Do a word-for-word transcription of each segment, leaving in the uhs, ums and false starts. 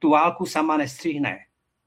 tu válku sama nestřihne.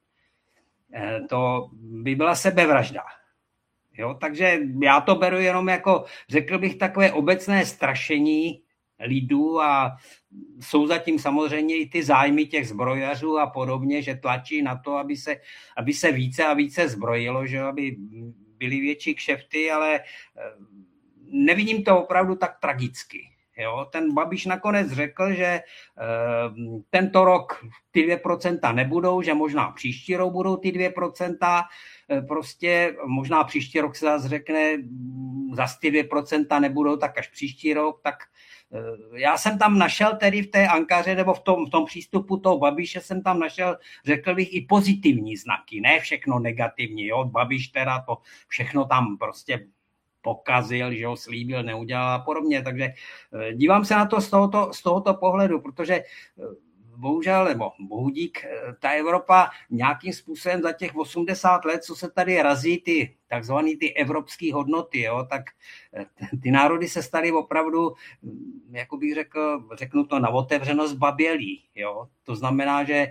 To by byla sebevražda. Jo, takže já to beru jenom jako, řekl bych, takové obecné strašení lidů a jsou zatím samozřejmě i ty zájmy těch zbrojařů a podobně, že tlačí na to, aby se, aby se více a více zbrojilo, že aby byly větší kšefty, ale nevidím to opravdu tak tragicky. Jo, ten Babiš nakonec řekl, že e, tento rok ty dvě procenta nebudou, že možná příští rok budou ty dvě procenta, e, prostě možná příští rok se zase řekne, zase ty dvě procenta nebudou, tak až příští rok, tak e, já jsem tam našel tedy v té Ankaře, nebo v tom, v tom přístupu toho Babiše jsem tam našel, řekl bych, i pozitivní znaky, ne všechno negativní, jo, Babiš teda to všechno tam prostě pokazil, že ho slíbil, neudělal a podobně. Takže dívám se na to z tohoto, z tohoto pohledu, protože bohužel, nebo bohudík, ta Evropa nějakým způsobem za těch osmdesát let, co se tady razí ty takzvané ty evropské hodnoty, jo, tak ty národy se staly opravdu, jako bych řekl, řeknu to na otevřenost babělí. Jo. To znamená, že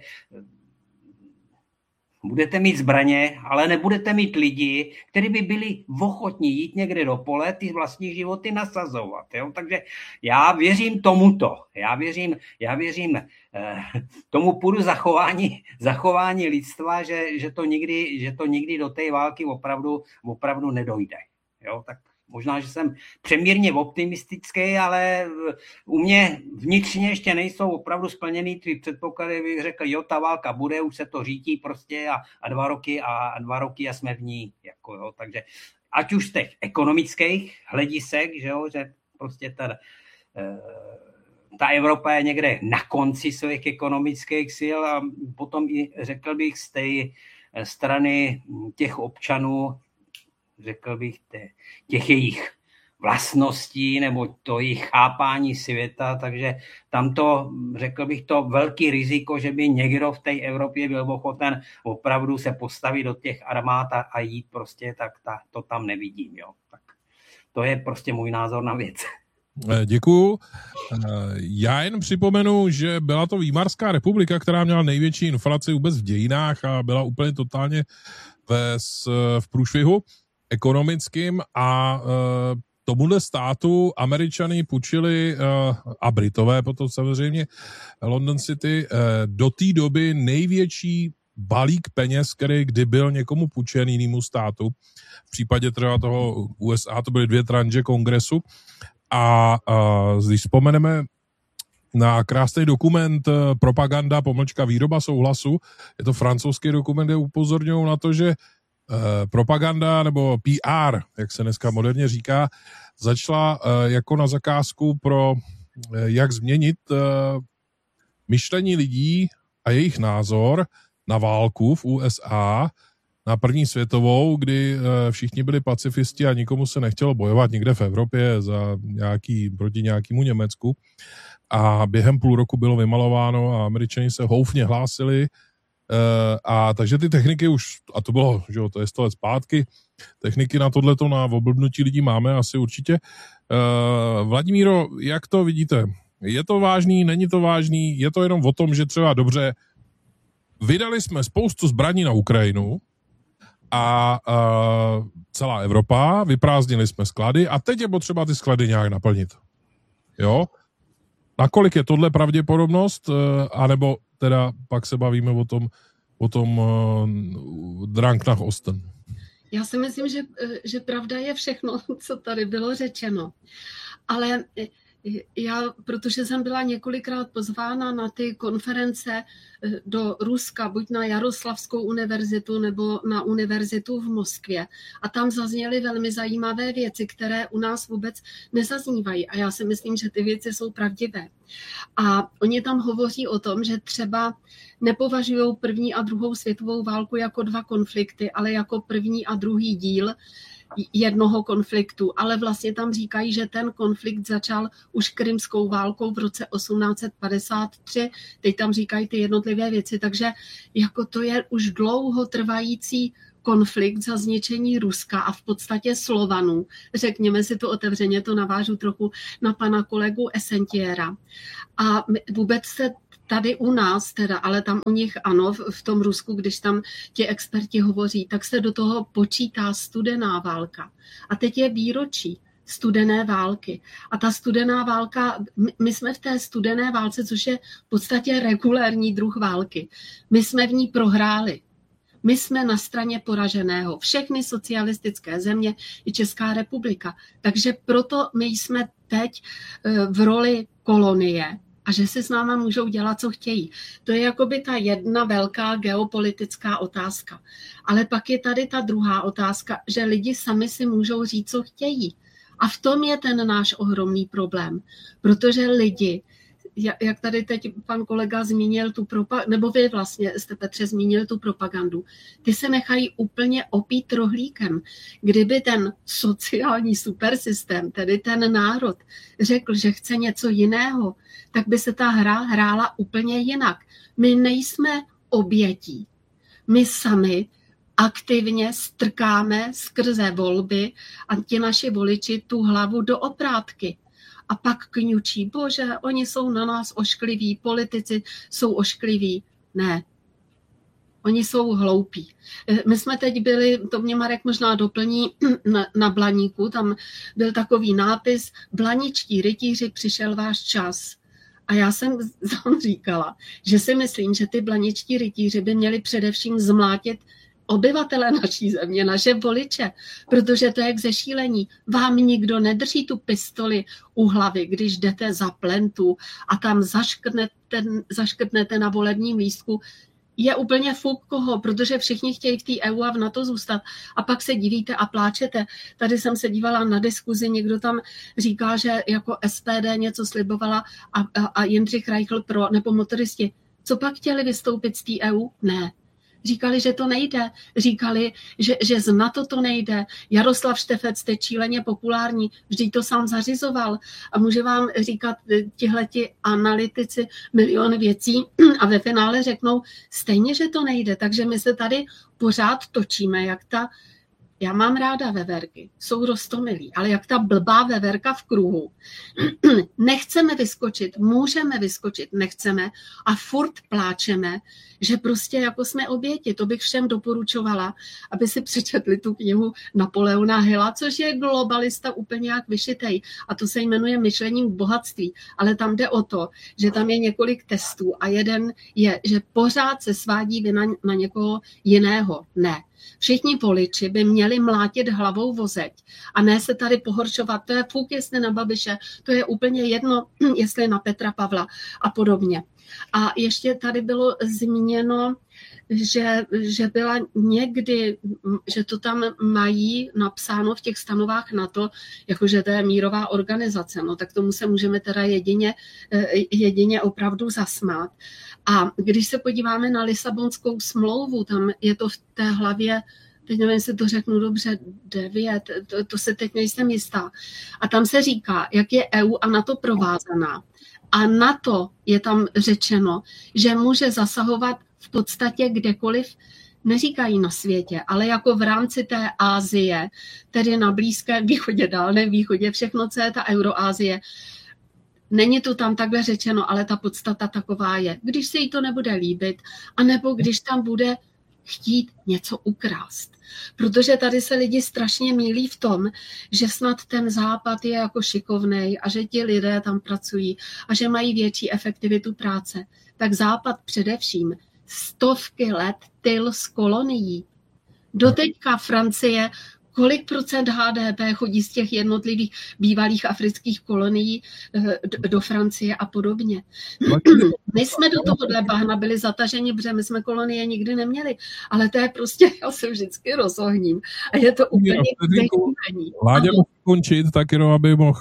budete mít zbraně, ale nebudete mít lidi, kteří by byli ochotní jít někde do pole, ty vlastní životy nasazovat. Jo? Takže já věřím tomuto. Já věřím, já věřím eh, tomu půdu zachování, zachování lidstva, že, že, to nikdy, že to nikdy do té války opravdu, opravdu nedojde. Jo? Tak možná, že jsem přemírně optimistický, ale u mě vnitřně ještě nejsou opravdu splněný ty předpoklady, bych řekl, jo, ta válka bude, už se to řítí prostě a, a dva roky a, a dva roky a jsme v ní. Jako, jo, takže ať už z těch ekonomických hledisek, že, jo, že prostě ta, ta Evropa je někde na konci svých ekonomických sil a potom i řekl bych z té strany těch občanů, řekl bych, těch jejich vlastností nebo to jejich chápání světa, takže tam to, řekl bych, to velký riziko, že by někdo v té Evropě byl ochoten opravdu se postavit do těch armád a jít prostě, tak ta, to tam nevidím. Jo. Tak to je prostě můj názor na věc. Děkuju. Já jen připomenu, že byla to Výmarská republika, která měla největší inflaci vůbec v dějinách a byla úplně totálně ve, v průšvihu ekonomickým a uh, tomuhle státu Američany půjčili uh, a Britové potom samozřejmě London City uh, do té doby největší balík peněz, který kdy byl někomu půjčen jinému státu. V případě třeba toho U S A to byly dvě tranže kongresu a uh, když vzpomeneme na krásný dokument uh, Propaganda, pomlčka výroba souhlasu, je to francouzský dokument, kde upozorňují na to, že Uh, propaganda nebo P R, jak se dneska moderně říká, začala uh, jako na zakázku pro uh, jak změnit uh, myšlení lidí a jejich názor na válku v U S A, na první světovou, kdy uh, všichni byli pacifisti a nikomu se nechtělo bojovat někde v Evropě za nějaký, proti nějakému Německu. A během půl roku bylo vymalováno a Američani se houfně hlásili. Uh, a takže ty techniky už, a to bylo, že jo, to je sto let zpátky, techniky na tohleto, na oblbnutí lidí máme asi určitě. Uh, Vladimíro, jak to vidíte? Je to vážný, není to vážný? Je to jenom o tom, že třeba dobře, vydali jsme spoustu zbraní na Ukrajinu a uh, celá Evropa, vyprázdnili jsme sklady a teď je potřeba ty sklady nějak naplnit. Jo? Nakolik je tohle pravděpodobnost, uh, anebo teda pak se bavíme o tom, o tom uh, Drang nach Osten. Já si myslím, že, že pravda je všechno, co tady bylo řečeno. Ale já, protože jsem byla několikrát pozvána na ty konference do Ruska, buď na Jaroslavskou univerzitu nebo na univerzitu v Moskvě. A tam zazněly velmi zajímavé věci, které u nás vůbec nezaznívají. A já si myslím, že ty věci jsou pravdivé. A oni tam hovoří o tom, že třeba nepovažují první a druhou světovou válku jako dva konflikty, ale jako první a druhý díl jednoho konfliktu, ale vlastně tam říkají, že ten konflikt začal už krymskou válkou v roce osmnáct set padesát tři, teď tam říkají ty jednotlivé věci, takže jako to je už dlouho trvající konflikt za zničení Ruska a v podstatě Slovanů. Řekněme si to otevřeně, to navážu trochu na pana kolegu Essentiera. A vůbec se tady u nás teda, ale tam u nich ano, v tom Rusku, když tam ti experti hovoří, tak se do toho počítá studená válka. A teď je výročí studené války. A ta studená válka, my jsme v té studené válce, což je v podstatě regulérní druh války. My jsme v ní prohráli. My jsme na straně poraženého. Všechny socialistické země i Česká republika. Takže proto my jsme teď v roli kolonie a že si s náma můžou dělat, co chtějí. To je jakoby ta jedna velká geopolitická otázka. Ale pak je tady ta druhá otázka, že lidi sami si můžou říct, co chtějí. A v tom je ten náš ohromný problém. Protože lidi, jak tady teď pan kolega zmínil tu propagandu, nebo vy vlastně jste, Petře, zmínil tu propagandu, ty se nechají úplně opít rohlíkem. Kdyby ten sociální supersystém, tedy ten národ, řekl, že chce něco jiného, tak by se ta hra hrála úplně jinak. My nejsme obětí. My sami aktivně strkáme skrze volby a ti naši voliči tu hlavu do oprátky. A pak kňučí, bože, oni jsou na nás oškliví, politici jsou oškliví. Ne, oni jsou hloupí. My jsme teď byli, to mě Marek možná doplní, na, na Blaníku, tam byl takový nápis, blaničtí rytíři, přišel váš čas. A já jsem tam říkala, že si myslím, že ty blaničtí rytíři by měli především zmlátit obyvatele naší země, naše voliče, protože to je k zešílení. Vám nikdo nedrží tu pistoli u hlavy, když jdete za plentu a tam zaškrtnete, zaškrtnete na volebním lístku. Je úplně fuk koho, protože všichni chtějí v té E U a v NATO zůstat. A pak se divíte a pláčete. Tady jsem se dívala na diskuzi, někdo tam říká, že jako S P D něco slibovala a, a, a Jindřich Reichl pro, nebo motoristi. Co pak chtěli vystoupit z té E U? Ne. Říkali, že to nejde. Říkali, že, že z NATO to nejde. Jaroslav Štefec, teď šíleně populární, vždyť to sám zařizoval. A může vám říkat tihleti analytici milion věcí a ve finále řeknou stejně, že to nejde. Takže my se tady pořád točíme, jak ta, já mám ráda veverky, jsou roztomilí, ale jak ta blbá veverka v kruhu. Nechceme vyskočit, můžeme vyskočit, nechceme a furt pláčeme, že prostě jako jsme oběti. To bych všem doporučovala, aby si přečetli tu knihu Napoleona Hilla, což je globalista úplně jak vyšitej. A to se jmenuje Myšlením k bohatství. Ale tam jde o to, že tam je několik testů a jeden je, že pořád se svádí vina na někoho jiného. Ne. Všichni voliči by měli mlátit hlavou vozeď a ne se tady pohoršovat. To je fuk, jestli na Babiše, to je úplně jedno, jestli na Petra Pavla a podobně. A ještě tady bylo zmíněno, že, že byla někdy, že to tam mají napsáno v těch stanovách NATO, jakože to je mírová organizace, no tak tomu se můžeme teda jedině, jedině opravdu zasmát. A když se podíváme na Lisabonskou smlouvu, tam je to v té hlavě, teď nevím, jestli to řeknu dobře, devět, to, to se teď nejsem jistá. A tam se říká, jak je E U a NATO provázaná. A NATO je tam řečeno, že může zasahovat v podstatě kdekoliv, neříkají na světě, ale jako v rámci té Asie, tedy na Blízkém východě, Dálném východě, všechno, co je ta Euroázie. Není to tam takhle řečeno, ale ta podstata taková je. Když se jí to nebude líbit, anebo když tam bude chtít něco ukrást. Protože tady se lidi strašně mýlí v tom, že snad ten západ je jako šikovnej a že ti lidé tam pracují a že mají větší efektivitu práce. Tak západ především stovky let tyl z kolonií. Doteďka Francie, kolik procent H D P chodí z těch jednotlivých bývalých afrických kolonií do Francie a podobně. My jsme do tohohle bahna byli zataženi, protože my jsme kolonie nikdy neměli, ale to je prostě, já se vždycky rozohním a je to úplně zejmení. Láďa mohl končit, tak jenom aby mohl...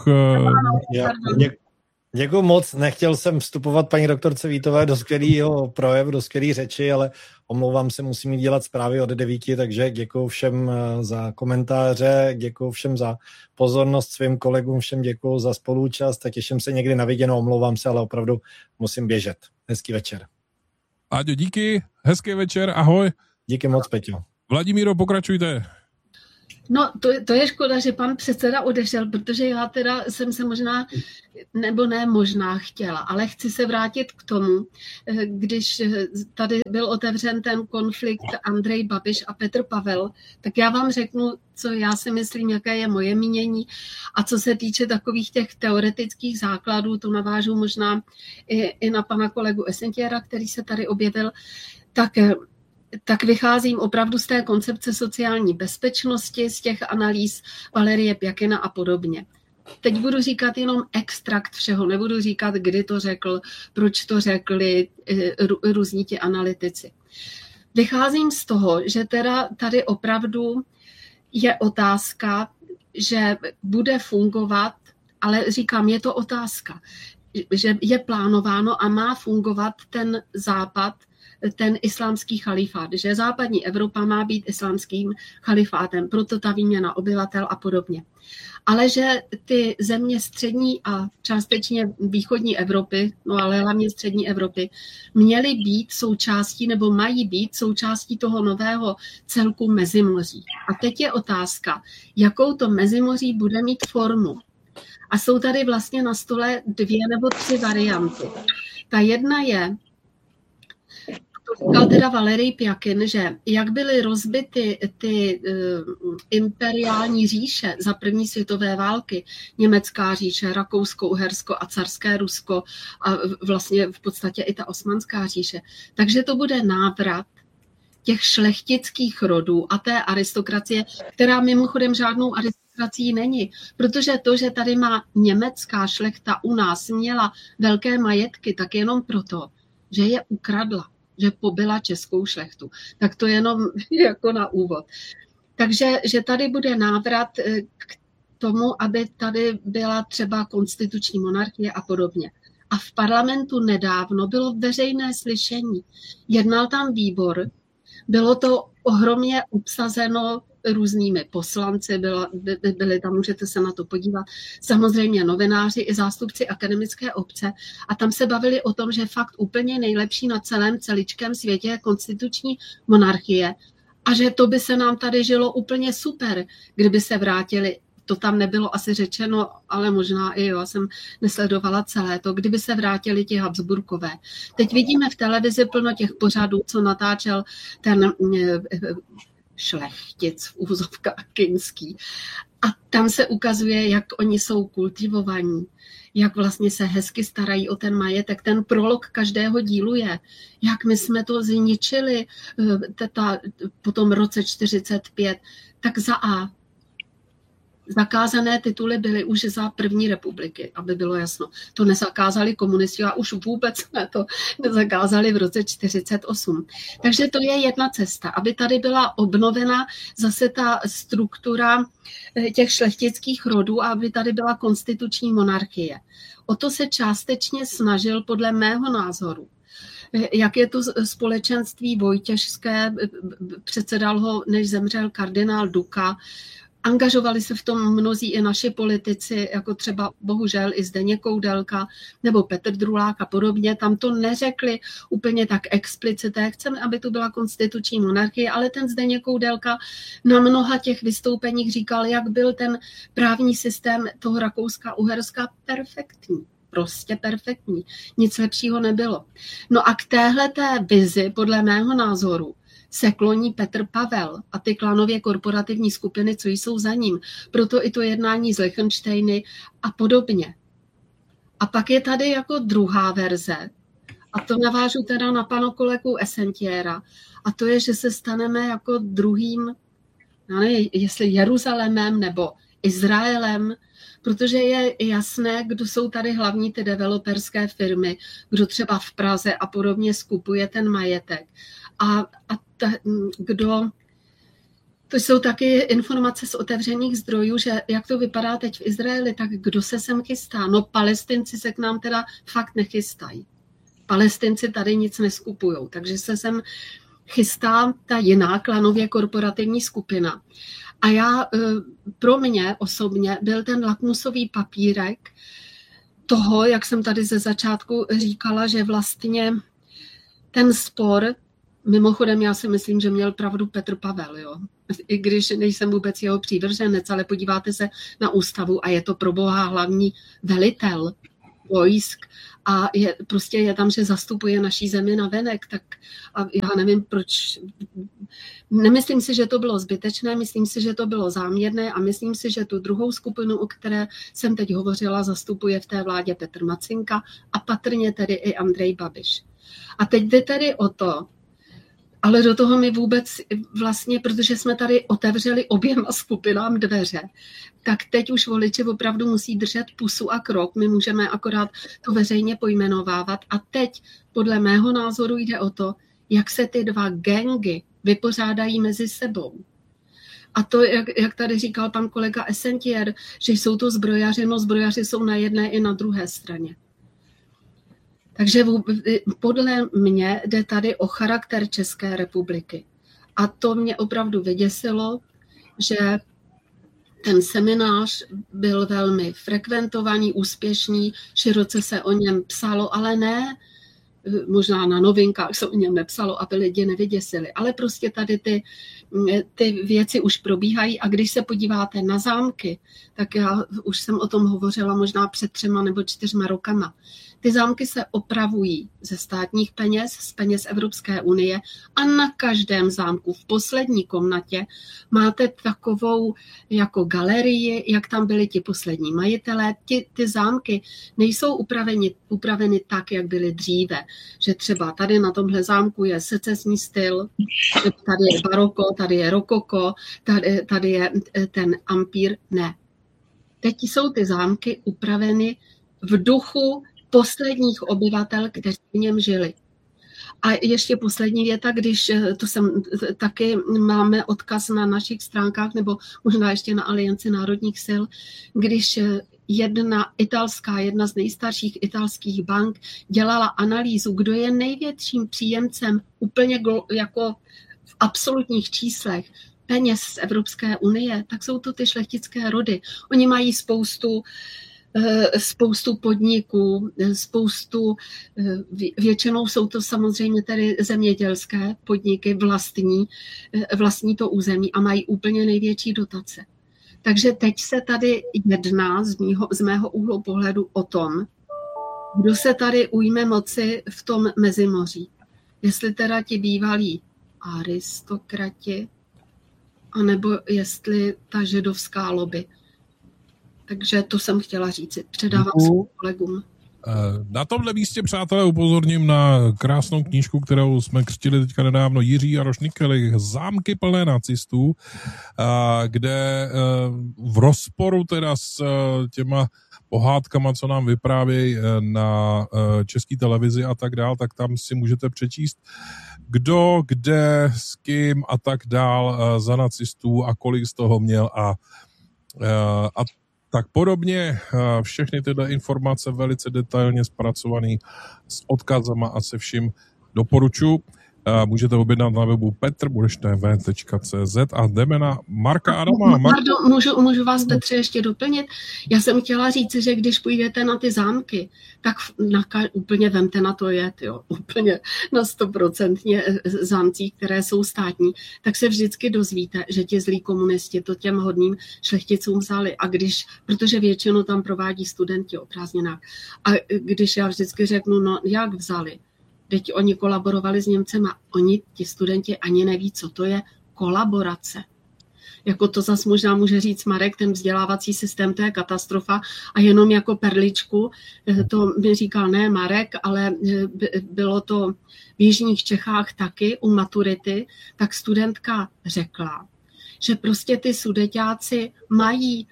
Děkuji moc, nechtěl jsem vstupovat paní doktorce Vítové do skvělého projevu, do skvělé řeči, ale omlouvám se, musím jít dělat zprávy od devíti, takže děkuji všem za komentáře, děkuji všem za pozornost, svým kolegům všem děkuji za spoluúčast a těším se někdy na viděnou, omlouvám se, ale opravdu musím běžet. Hezký večer. Láďo, díky, hezký večer, ahoj. Díky moc, Peťo. Vladimíro, pokračujte. No, to, to je škoda, že pan předseda odešel, protože já teda jsem se možná, nebo ne možná chtěla, ale chci se vrátit k tomu, když tady byl otevřen ten konflikt Andrej Babiš a Petr Pavel, tak já vám řeknu, co já si myslím, jaké je moje mínění. A co se týče takových těch teoretických základů, to navážu možná i, i na pana kolegu Essentiera, který se tady objevil, tak tak vycházím opravdu z té koncepce sociální bezpečnosti, z těch analýz Valerie Pjakina a podobně. Teď budu říkat jenom extrakt všeho, nebudu říkat, kdy to řekl, proč to řekli různí ti analytici. Vycházím z toho, že teda tady opravdu je otázka, že bude fungovat, ale říkám, je to otázka, že je plánováno a má fungovat ten západ, ten islámský chalifát, že západní Evropa má být islámským chalifátem, proto ta výměna obyvatel a podobně. Ale že ty země střední a částečně východní Evropy, no ale hlavně střední Evropy, měly být součástí nebo mají být součástí toho nového celku Mezimoří. A teď je otázka, jakou to Mezimoří bude mít formu. A jsou tady vlastně na stole dvě nebo tři varianty. Ta jedna je, to říkal teda Valerij Pjakin, že jak byly rozbity ty uh, imperiální říše za první světové války, německá říše, Rakousko-Uhersko a carské Rusko a vlastně v podstatě i ta osmanská říše, takže to bude návrat těch šlechtických rodů a té aristokracie, která mimochodem žádnou aristokracií není, protože to, že tady má německá šlechta u nás měla velké majetky, tak jenom proto, že je ukradla, že pobyla českou šlechtu. Tak to jenom jako na úvod. Takže že tady bude návrat k tomu, aby tady byla třeba konstituční monarchie a podobně. A v parlamentu nedávno bylo veřejné slyšení. Jednal tam výbor, bylo to ohromně obsazeno různými poslanci, byla, by, byli tam, můžete se na to podívat, samozřejmě novináři i zástupci akademické obce a tam se bavili o tom, že fakt úplně nejlepší na celém celičkém světě je konstituční monarchie a že to by se nám tady žilo úplně super, kdyby se vrátili. To tam nebylo asi řečeno, ale možná i jo, jsem nesledovala celé to, kdyby se vrátili ti Habsburkové. Teď vidíme v televizi plno těch pořadů, co natáčel ten šlechtic v úvozovkách Kinský. A tam se ukazuje, jak oni jsou kultivovaní, jak vlastně se hezky starají o ten majetek. Ten prolog každého dílu je, jak my jsme to zničili tata, po tom roce čtyřicet pět. Tak za A. Zakázané tituly byly už za první republiky, aby bylo jasno. To nezakázali komunisti a už vůbec jsme to nezakázali v roce čtyřicet osm. Takže to je jedna cesta, aby tady byla obnovena zase ta struktura těch šlechtických rodů a aby tady byla konstituční monarchie. O to se částečně snažil podle mého názoru. Jak je to společenství vojtěžské, předsedal ho, než zemřel kardinál Duka, angažovali se v tom mnozí i naši politici, jako třeba bohužel i Zdeněk Koudelka nebo Petr Drulák a podobně. Tam to neřekli úplně tak explicitně. Chceme, aby tu byla konstituční monarchie, ale ten Zdeněk Koudelka na mnoha těch vystoupeních říkal, jak byl ten právní systém toho Rakouska-Uherska perfektní. Prostě perfektní. Nic lepšího nebylo. No a k téhleté vizi, podle mého názoru, se kloní Petr Pavel a ty klanově korporativní skupiny, co jsou za ním. Proto i to jednání z Lichtenštejny a podobně. A pak je tady jako druhá verze, a to navážu teda na panu kolegu Essentiera, a to je, že se staneme jako druhým, já nevím, jestli Jeruzalémem nebo Izraelem, protože je jasné, kdo jsou tady hlavní ty developerské firmy, kdo třeba v Praze a podobně skupuje ten majetek. A, a ta, kdo, to jsou taky informace z otevřených zdrojů, že jak to vypadá teď v Izraeli, tak kdo se sem chystá? No Palestinci se k nám teda fakt nechystají. Palestinci tady nic neskupujou, takže se sem chystá ta jiná klanově korporativní skupina. A já, pro mě osobně byl ten lakmusový papírek toho, jak jsem tady ze začátku říkala, že vlastně ten spor, mimochodem já si myslím, že měl pravdu Petr Pavel, jo. i když nejsem vůbec jeho přívrženec, ale podíváte se na ústavu a je to pro boha hlavní velitel vojsk a je, prostě je tam, že zastupuje naší zemi navenek, tak a já nevím proč, nemyslím si, že to bylo zbytečné, myslím si, že to bylo záměrné a myslím si, že tu druhou skupinu, o které jsem teď hovořila, zastupuje v té vládě Petr Macinka a patrně tedy i Andrej Babiš. A teď jde tedy o to, ale do toho mi vůbec vlastně, protože jsme tady otevřeli oběma skupinám dveře, tak teď už voliči opravdu musí držet pusu a krok. My můžeme akorát to veřejně pojmenovávat. A teď podle mého názoru jde o to, jak se ty dva gangy vypořádají mezi sebou. A to, jak, jak tady říkal pan kolega Essentier, že jsou to zbrojaři, no zbrojaři jsou na jedné i na druhé straně. Takže podle mě jde tady o charakter České republiky. A to mě opravdu vyděsilo, že ten seminář byl velmi frekventovaný, úspěšný, široce se o něm psalo, ale ne, možná na novinkách se o něm nepsalo, aby lidi nevyděsili, ale prostě tady ty, ty věci už probíhají a když se podíváte na zámky, tak já už jsem o tom hovořila možná před třema nebo čtyřma rokama. Ty zámky se opravují ze státních peněz, z peněz Evropské unie a na každém zámku v poslední komnatě máte takovou jako galerii, jak tam byli ti poslední majitelé. Ty, ty zámky nejsou upraveni, upraveny tak, jak byly dříve, že třeba tady na tomhle zámku je secesní styl, tady je baroko, tady je rokoko, tady, tady je ten ampír. Ne. Teď jsou ty zámky upraveny v duchu posledních obyvatel, kteří v něm žili. A ještě poslední věta, když to jsem taky máme odkaz na našich stránkách, nebo možná ještě na Alianci národních sil, když jedna italská, jedna z nejstarších italských bank dělala analýzu, kdo je největším příjemcem úplně jako v absolutních číslech peněz z Evropské unie, tak jsou to ty šlechtické rody. Oni mají spoustu spoustu podniků, spoustu, většinou jsou to samozřejmě tedy zemědělské podniky vlastní, vlastní to území a mají úplně největší dotace. Takže teď se tady jedná z mýho, z mého úhlu pohledu o tom, kdo se tady ujme moci v tom Mezimoří. Jestli teda ti bývalí aristokrati, anebo jestli ta židovská lobby. Takže to jsem chtěla říct. Předávám svým kolegům. Na tomhle místě, přátelé, upozorním na krásnou knížku, kterou jsme křtili teďka nedávno, Jiří Jaroš Nikelich, Zámky plné nacistů, kde v rozporu teda s těma pohádkama, co nám vyprávějí na české televizi a tak dál, tak tam si můžete přečíst, kdo, kde, s kým a tak dál za nacistů a kolik z toho měl a, a tak podobně. Všechny tyhle informace velice detailně zpracované s odkazama a se vším doporučuji. Můžete objednat na webu petr budeš té vé tečka cé zet a jdeme na Marka Adama. Mark... Pardon, můžu, můžu vás, Petře, ještě doplnit? Já jsem chtěla říct, že když půjdete na ty zámky, tak na, úplně vemte na to jet, jo, úplně na stoprocentně zámcích, které jsou státní, tak se vždycky dozvíte, že ti zlí komunisti to těm hodným šlechticům vzali. A když, protože většinou tam provádí studenti o prázdninách, a když já vždycky řeknu, no jak vzali, teď oni kolaborovali s Němcema. Oni, ti studenti, ani neví, co to je kolaborace. Jako to zas možná může říct Marek, ten vzdělávací systém, to je katastrofa a jenom jako perličku, to mi říkal ne Marek, ale bylo to v jižních Čechách taky u maturity, tak studentka řekla, že prostě ty sudeťáci mají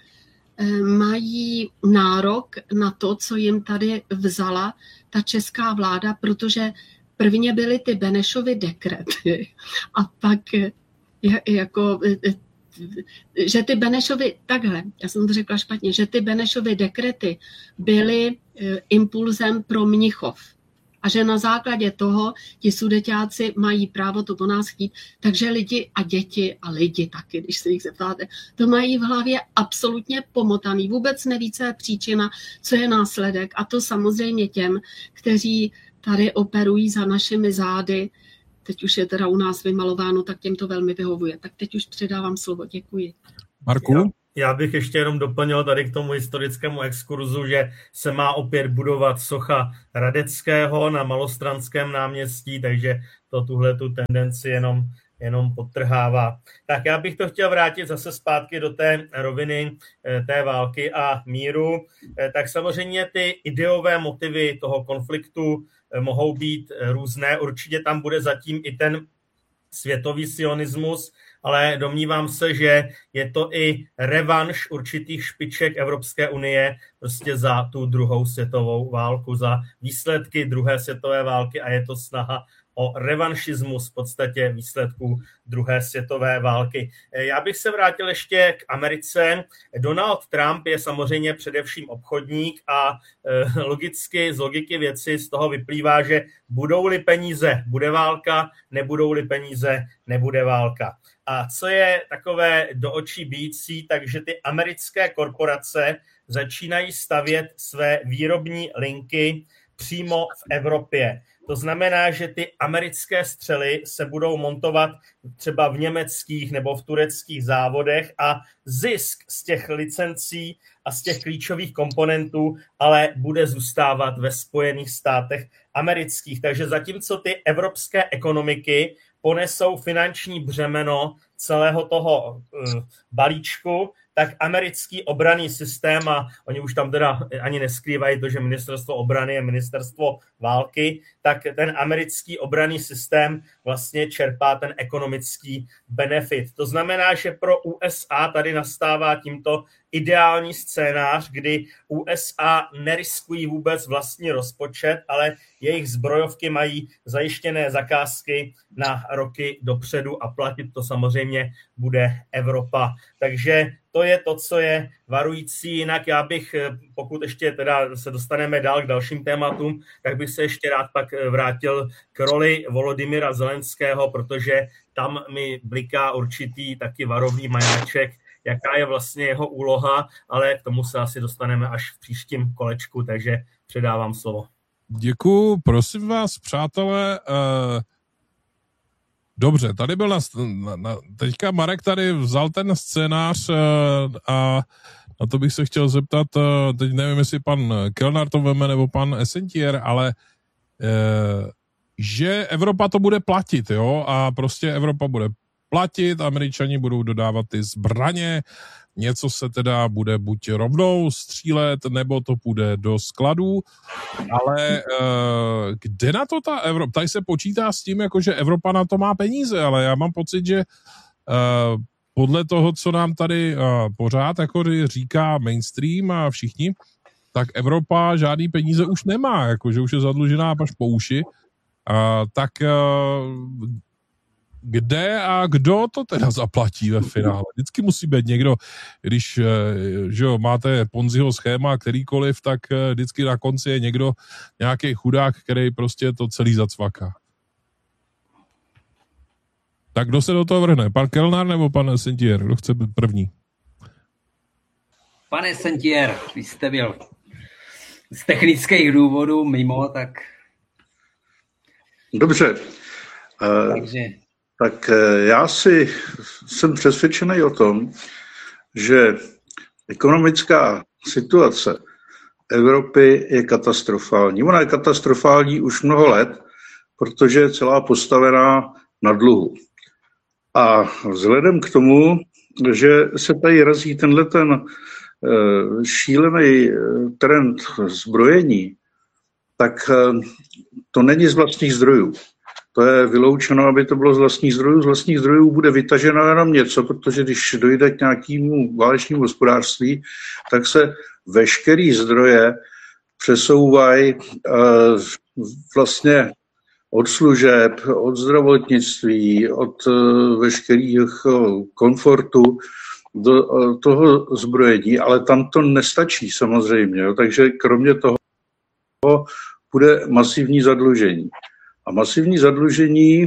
mají nárok na to, co jim tady vzala ta česká vláda, protože prvně byly ty Benešovy dekrety a pak jako, že ty Benešovy, takhle, já jsem to řekla špatně, že ty Benešovy dekrety byly impulzem pro Mnichov. A že na základě toho ti sudeťáci mají právo to po nás chtít. Takže lidi a děti a lidi taky, když se jich zeptáte, to mají v hlavě absolutně pomotaný. Vůbec neví, co je příčina, co je následek. A to samozřejmě těm, kteří tady operují za našimi zády, teď už je teda u nás vymalováno, tak těm to velmi vyhovuje. Tak teď už předávám slovo, děkuji. Marku? Já, já bych ještě jenom doplnil tady k tomu historickému exkurzu, že se má opět budovat socha Radeckého na Malostranském náměstí, takže to tuhle tu tendenci jenom jenom podtrhává. Tak já bych to chtěl vrátit zase zpátky do té roviny té války a míru. Tak samozřejmě ty ideové motivy toho konfliktu mohou být různé. Určitě tam bude zatím i ten světový sionismus, ale domnívám se, že je to i revanš určitých špiček Evropské unie prostě za tu druhou světovou válku, za výsledky druhé světové války a je to snaha o revanšismus v podstatě výsledků druhé světové války. Já bych se vrátil ještě k Americe. Donald Trump je samozřejmě především obchodník a logicky z logiky věci z toho vyplývá, že budou-li peníze, bude válka, nebudou-li peníze, nebude válka. A co je takové do očí bijící, takže ty americké korporace začínají stavět své výrobní linky přímo v Evropě. To znamená, že ty americké střely se budou montovat třeba v německých nebo v tureckých závodech a zisk z těch licencí a z těch klíčových komponentů ale bude zůstávat ve Spojených státech amerických. Takže zatímco ty evropské ekonomiky ponesou finanční břemeno celého toho uh, balíčku, tak americký obranný systém, a oni už tam teda ani neskrývají to, že ministerstvo obrany je ministerstvo války, tak ten americký obranný systém vlastně čerpá ten ekonomický benefit. To znamená, že pro U S A tady nastává tímto ideální scénář, kdy U S A neriskují vůbec vlastní rozpočet, ale jejich zbrojovky mají zajištěné zakázky na roky dopředu a platit to samozřejmě bude Evropa. Takže to je to, co je varující. Jinak já bych, pokud ještě teda se dostaneme dál k dalším tématům, tak bych se ještě rád pak vrátil k roli Volodymyra Zelenského, protože tam mi bliká určitý taky varovný majáček, jaká je vlastně jeho úloha, ale k tomu se asi dostaneme až v příštím kolečku, takže předávám slovo. Děkuju, prosím vás, přátelé. Uh... Dobře, tady byl na, na, na, teďka Marek tady vzal ten scénář uh, a na to bych se chtěl zeptat, uh, teď nevím, jestli pan Kellner to veme nebo pan Essentier, ale uh, že Evropa to bude platit, jo, a prostě Evropa bude platit, Američani budou dodávat ty zbraně, něco se teda bude buď rovnou střílet, nebo to půjde do skladů, ale uh, kde na to ta Evropa, tady se počítá s tím, jako že Evropa na to má peníze, ale já mám pocit, že uh, podle toho, co nám tady uh, pořád jako říká mainstream a všichni, tak Evropa žádný peníze už nemá, jako že už je zadlužená až po uši, uh, tak uh, kde a kdo to teda zaplatí ve finále? Vždycky musí být někdo, když že jo, máte Ponziho schéma kterýkoliv, tak vždycky na konci je někdo, nějaký chudák, který prostě to celý zacvaká. Tak kdo se do toho vrhne? Pan Kellner nebo pan Sentier? Kdo chce být první? Pane Sentier, vy jste byl z technických důvodů mimo, tak... Dobře. Takže... Tak já si jsem přesvědčený o tom, že ekonomická situace Evropy je katastrofální. Ona je katastrofální už mnoho let, protože je celá postavená na dluhu. A vzhledem k tomu, že se tady razí tenhle ten šílený trend zbrojení, tak to není z vlastních zdrojů. To je vyloučeno, aby to bylo z vlastních zdrojů. Z vlastních zdrojů bude vytaženo jenom něco, protože když dojde k nějakému válečnému hospodářství, tak se veškerý zdroje přesouvají uh, vlastně od služeb, od zdravotnictví, od uh, veškerých uh, komfortu do uh, toho zbrojení, ale tam to nestačí samozřejmě. Jo. Takže kromě toho bude masivní zadlužení. A masivní zadlužení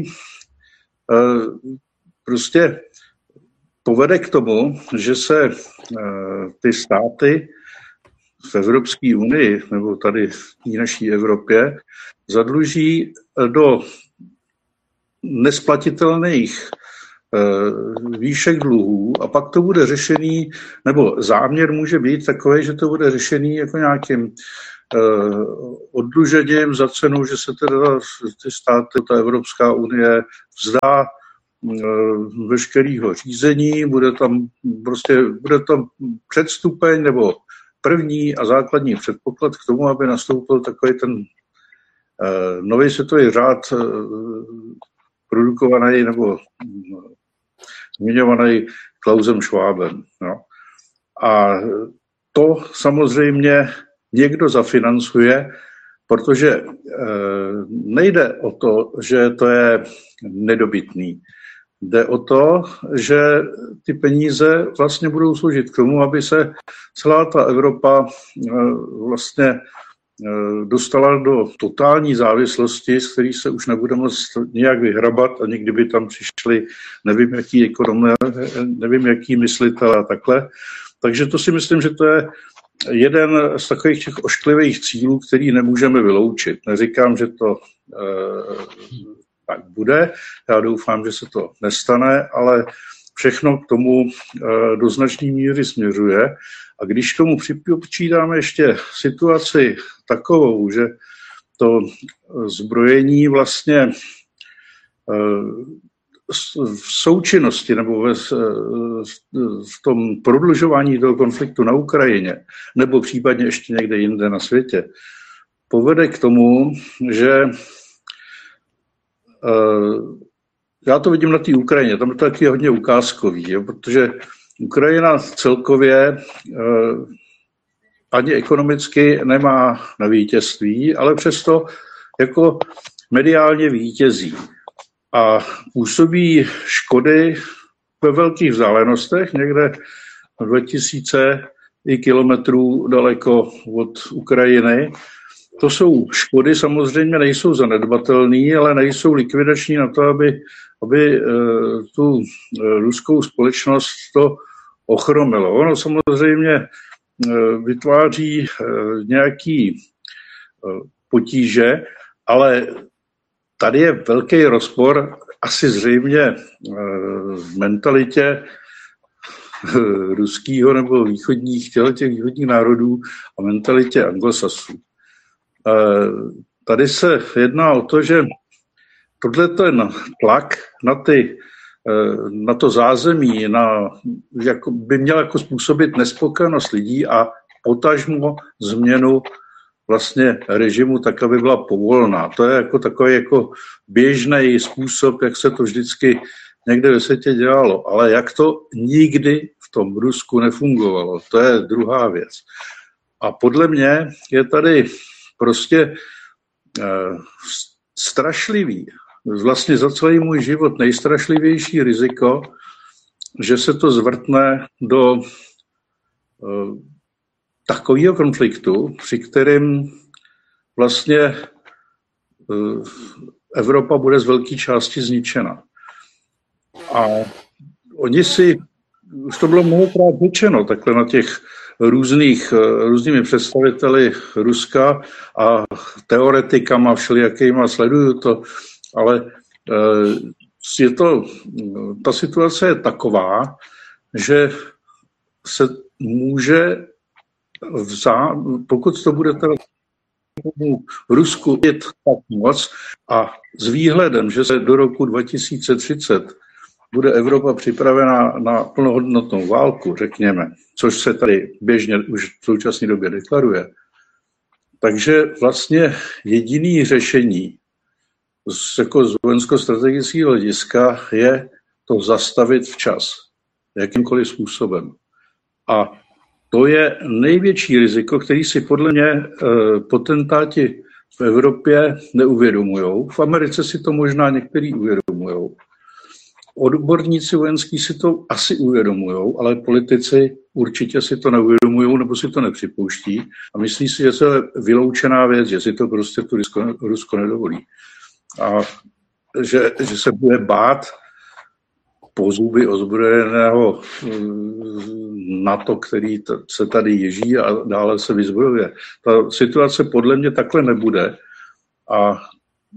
prostě povede k tomu, že se ty státy v Evropské unii nebo tady v naší Evropě zadluží do nesplatitelných výšek dluhů a pak to bude řešený, nebo záměr může být takový, že to bude řešený jako nějakým oddlužením za cenu, že se teda ty státy, ta Evropská unie vzdá veškerého řízení, bude tam prostě bude tam předstupeň nebo první a základní předpoklad k tomu, aby nastoupil takový ten uh, nový světový řád uh, produkovaný nebo zmiňovaný Klausem Schwabem. No. A to samozřejmě někdo zafinancuje, protože uh, nejde o to, že to je nedobytný. Jde o to, že ty peníze vlastně budou sloužit k tomu, aby se celá ta Evropa vlastně dostala do totální závislosti, z který se už nebude moct nějak vyhrabat a někdy by tam přišli nevím jaký ekonomé, nevím jaký myslitelé a takhle. Takže to si myslím, že to je jeden z takových těch ošklivých cílů, který nemůžeme vyloučit. Neříkám, že to tak bude. Já doufám, že se to nestane, ale všechno k tomu do značné míry směřuje. A když k tomu připočítáme ještě situaci takovou, že to zbrojení vlastně v součinnosti nebo ve, v tom prodlužování toho konfliktu na Ukrajině nebo případně ještě někde jinde na světě povede k tomu, že já to vidím na té Ukrajině, tam je to taky hodně ukázkový, jo, protože Ukrajina celkově ani ekonomicky nemá na vítězství, ale přesto jako mediálně vítězí a působí škody ve velkých vzdálenostech, někde dva tisíce kilometrů daleko od Ukrajiny. To jsou škody, samozřejmě nejsou zanedbatelné, ale nejsou likvidační na to, aby, aby tu ruskou společnost to ochromilo. Ono samozřejmě vytváří nějaký potíže, ale tady je velký rozpor asi zřejmě v mentalitě ruského nebo východních, těch východních národů a mentalitě anglosasů. Tady se jedná o to, že tohle ten tlak na, ty, na to zázemí na, jako by měl jako způsobit nespokojenost lidí a potažmo změnu vlastně režimu tak, aby byla povolná. To je jako takový jako běžný způsob, jak se to vždycky někde ve světě dělalo. Ale jak to nikdy v tom Rusku nefungovalo, to je druhá věc. A podle mě je tady prostě eh, strašlivý, vlastně za celý můj život nejstrašlivější riziko, že se to zvrtne do eh, takového konfliktu, při kterém vlastně eh, Evropa bude z velké části zničena. A oni si, už to bylo mnohokrát řečeno, takhle na těch různých, různými představiteli Ruska a teoretikama všelijakýma, sleduju to, ale je to, ta situace je taková, že se může vzá, pokud to bude teda Rusku jít tak moc a s výhledem, že se do roku dva tisíce třicet bude Evropa připravena na plnohodnotnou válku, řekněme, což se tady běžně už v současné době deklaruje. Takže vlastně jediný řešení z, jako z vojensko-strategického hlediska je to zastavit včas, jakýmkoliv způsobem. A to je největší riziko, který si podle mě e, potentáti v Evropě neuvědomujou. V Americe si to možná některý uvědomujou. Odborníci vojenský si to asi uvědomujou, ale politici určitě si to neuvědomují nebo si to nepřipouští a myslí si, že to je vyloučená věc, že si to prostě tu Rusko, Rusko nedovolí. A že, že se bude bát po zuby ozbrojeného NATO, který t- se tady ježí a dále se vyzbrojuje. Ta situace podle mě takhle nebude a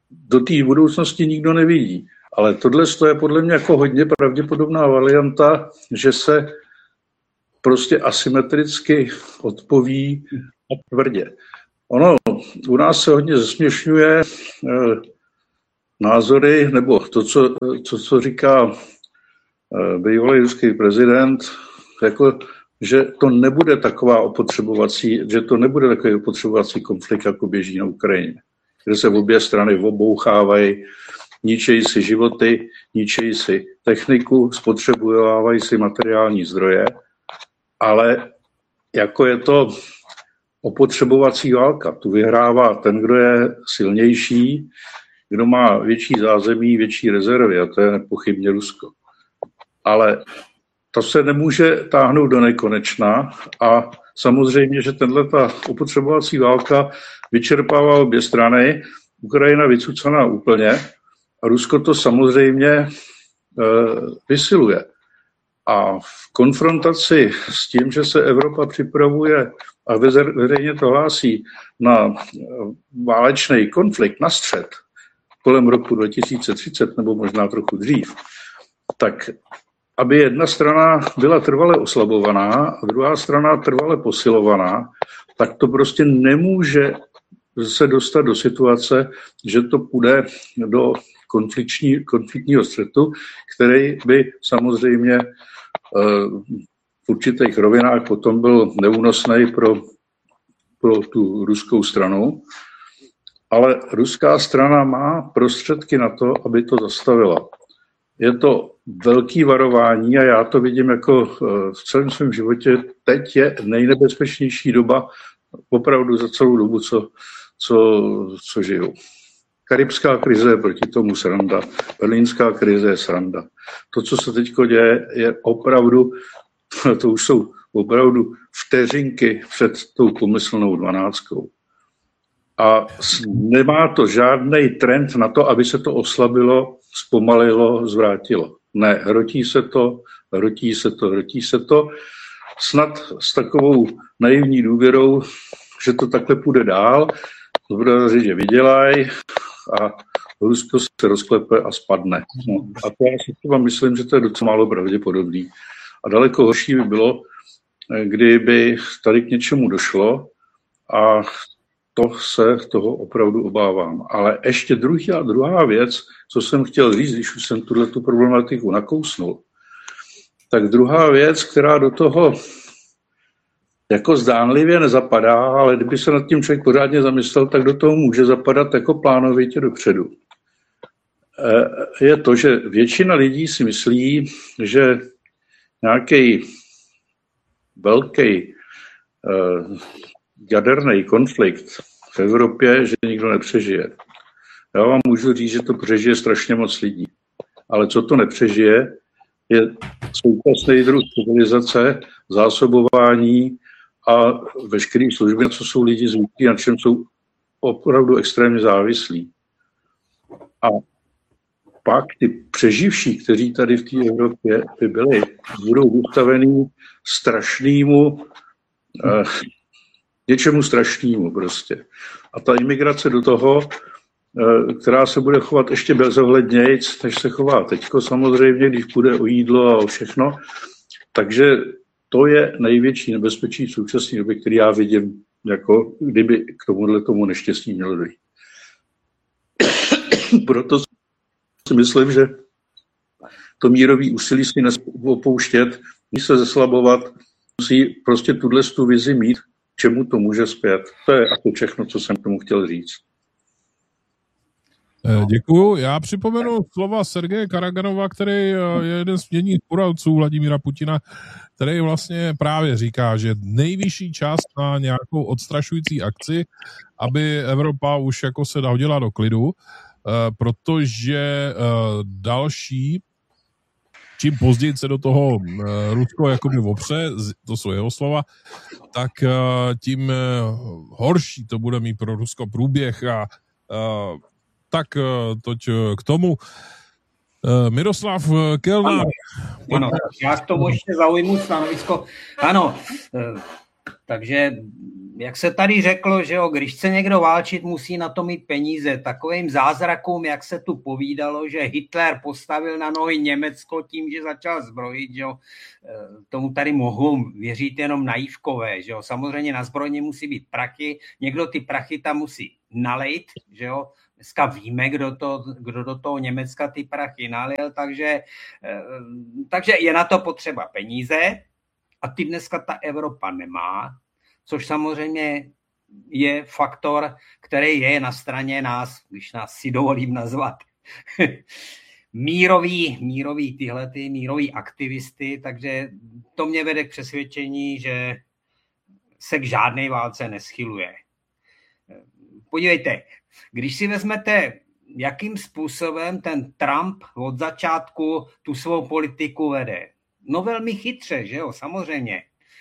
do té budoucnosti nikdo nevidí. Ale tohle je podle mě jako hodně pravděpodobná varianta, že se prostě asymetricky odpoví tvrdě. Ono, u nás se hodně zesměšňuje eh, názory, nebo to, co, to, co říká eh, bývalý ruský prezident, jako, že to nebude taková opotřebovací, že to nebude takový opotřebovací konflikt, jako běží na Ukrajině, kde se obě strany obouchávají, ničejí si životy, ničejí si techniku, spotřebovávají si materiální zdroje, ale jako je to opotřebovací válka. Tu vyhrává ten, kdo je silnější, kdo má větší zázemí, větší rezervy, a to je nepochybně Rusko. Ale to se nemůže táhnout do nekonečna a samozřejmě, že tenhleta opotřebovací válka vyčerpává obě strany, Ukrajina vycucaná úplně a Rusko to samozřejmě e, vysiluje. A v konfrontaci s tím, že se Evropa připravuje a veřejně to hlásí na válečný konflikt, na střet, kolem roku dva tisíce třicet nebo možná trochu dřív, tak aby jedna strana byla trvale oslabovaná a druhá strana trvale posilovaná, tak to prostě nemůže se dostat do situace, že to půjde do konfliktního střetu, který by samozřejmě v určitých rovinách potom byl neúnosný pro, pro tu ruskou stranu. Ale ruská strana má prostředky na to, aby to zastavila. Je to velký varování a já to vidím jako v celém svém životě. Teď je nejnebezpečnější doba opravdu za celou dobu, co, co, co žiju. Karibská krize je proti tomu sranda, berlínská krize je sranda. To, co se teď děje, je opravdu, to už jsou opravdu vteřinky před tou pomyslnou dvanáctkou. A nemá to žádný trend na to, aby se to oslabilo, zpomalilo, zvrátilo. Ne, hrotí se to, hrotí se to, hrotí se to. Snad s takovou naivní důvěrou, že to takhle půjde dál, zbrojaři, že vydělají a Rusko se rozklepe a spadne. No, a to já si třeba myslím, že to je docela málo pravděpodobný. A daleko horší by bylo, kdyby tady k něčemu došlo a to se toho opravdu obávám. Ale ještě druhá, druhá věc, co jsem chtěl říct, když už jsem tuto problematiku nakousnul, tak druhá věc, která do toho jako zdánlivě nezapadá, ale kdyby se nad tím člověk pořádně zamyslel, tak do toho může zapadat jako plánovitě dopředu. Je to, že většina lidí si myslí, že nějaký velký jaderný konflikt v Evropě, že nikdo nepřežije. Já vám můžu říct, že to přežije strašně moc lidí. Ale co to nepřežije, je současný druh civilizace, zásobování a veškeré služby, na co jsou lidi zvyklí, na čem jsou opravdu extrémně závislí. A pak ty přeživší, kteří tady v té Evropě by byli, budou vystavení strašnému eh, něčemu strašnému prostě. A ta imigrace do toho, která se bude chovat ještě bezohlednějc, než se chová teďko samozřejmě, když půjde o jídlo a o všechno. Takže to je největší nebezpečí v současné době, který já vidím, jako kdyby k tomuhle tomu neštěstí mělo dojít. Proto si myslím, že to mírový úsilí si neopouštět, musí se zeslabovat, musí prostě tuhle tu vizi mít, čemu to může zpět. To je jako všechno, co jsem tomu chtěl říct. Děkuju. Já připomenu slova Sergeje Karaganova, který je jeden z měnných poradců Vladimíra Putina, který vlastně právě říká, že nejvyšší čas na nějakou odstrašující akci, aby Evropa už jako se hodila do klidu, protože další, čím později se do toho Rusko jakoby opře, to jsou jeho slova, tak tím horší to bude mít pro Rusko průběh a tak toť k tomu. Miroslav Kelnár. Ano, ano, já k tomu ještě zaujmu stanovisko. Ano, Takže, jak se tady řeklo, že jo, když chce někdo válčit, musí na to mít peníze. Takovým zázrakům, jak se tu povídalo, že Hitler postavil na nohy Německo tím, že začal zbrojit, že jo, tomu tady mohou věřit jenom naivkové, že jo. Samozřejmě na zbrojně musí být prachy, někdo ty prachy tam musí nalejt, že jo. Dneska víme, kdo, to, kdo do toho Německa ty prachy nalil, takže, takže je na to potřeba peníze a ty dneska ta Evropa nemá, což samozřejmě je faktor, který je na straně nás, když nás si dovolím nazvat, mírový, mírový tyhle, ty mírový aktivisty, takže to mě vede k přesvědčení, že se k žádné válce neschyluje. Podívejte, když si vezmete, jakým způsobem ten Trump od začátku tu svou politiku vede. No velmi chytře, že jo, samozřejmě.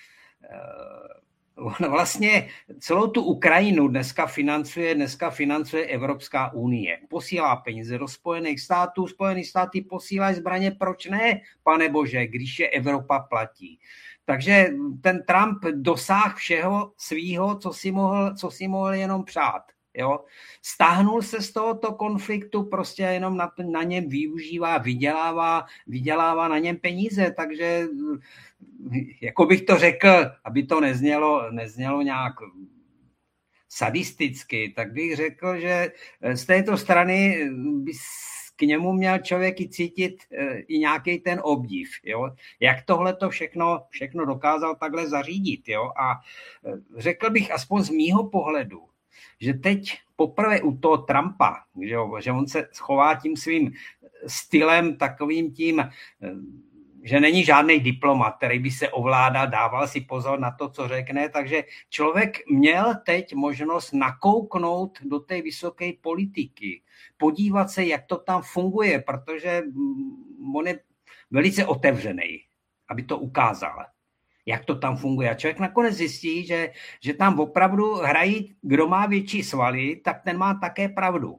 Vlastně celou tu Ukrajinu dneska financuje, dneska financuje Evropská unie. Posílá peníze do Spojených států, Spojené státy posílají zbraně, proč ne, pane bože, když je Evropa platí. Takže ten Trump dosáhl všeho svýho, co si mohl, co si mohl jenom přát. Jo? Stáhnul se z tohoto konfliktu, prostě jenom na, na něm využívá, vydělává, vydělává na něm peníze, takže jako bych to řekl, aby to neznělo, neznělo nějak sadisticky, tak bych řekl, že z této strany by k němu měl člověk i cítit i nějaký ten obdiv, jo? Jak tohle to všechno, všechno dokázal takhle zařídit. Jo? A řekl bych aspoň z mýho pohledu, že teď poprvé u toho Trumpa, že, jo, že on se chová tím svým stylem takovým tím, že není žádný diplomat, který by se ovládal, dával si pozor na to, co řekne, takže člověk měl teď možnost nakouknout do té vysoké politiky, podívat se, jak to tam funguje, protože on je velice otevřený, aby to ukázal, jak to tam funguje. A člověk nakonec zjistí, že, že tam opravdu hrají, kdo má větší svaly, tak ten má také pravdu.